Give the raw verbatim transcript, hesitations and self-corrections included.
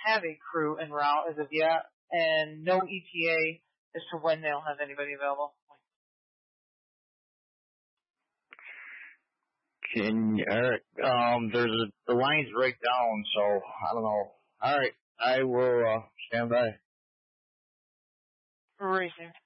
have a crew en route as of yet, and no E T A as to when they'll have anybody available. Can Eric? Um, there's a, the line's right down, so I don't know. All right, I will uh, stand by. Racing.